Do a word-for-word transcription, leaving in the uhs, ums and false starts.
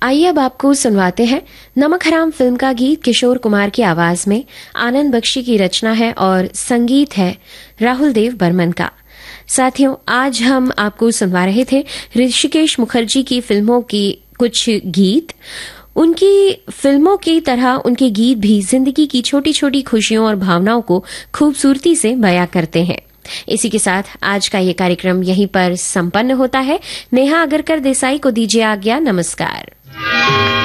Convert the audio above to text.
आइए अब आपको सुनवाते हैं नमक हराम फिल्म का गीत किशोर कुमार की आवाज में। आनंद बख्शी की रचना है और संगीत है राहुल देव बर्मन का। साथियों, आज हम आपको सुनवा रहे थे ऋषिकेश मुखर्जी की फिल्मों की कुछ गीत। उनकी फिल्मों की तरह उनके गीत भी जिंदगी की छोटी छोटी खुशियों और भावनाओं को खूबसूरती से बयां करते हैं। इसी के साथ आज का ये कार्यक्रम यहीं पर संपन्न होता है। नेहा अगरकर देसाई को दीजिए आज्ञा। नमस्कार।